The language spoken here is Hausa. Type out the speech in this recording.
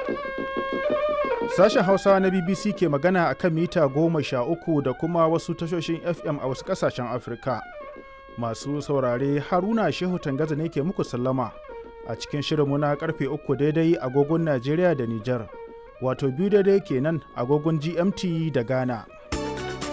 Sashen Hausa na BBC ke magana a kan mita 13 da kuma wasu tashoshin FM a wasu ƙasashen Afirka. Masu saurare Haruna Shehu Tangaza ne ke muku sallama a cikin shirinmu na karfe 3 daidai agogon Najeriya da Nijar, wato 2 daidai kenan agogon GMT da Ghana.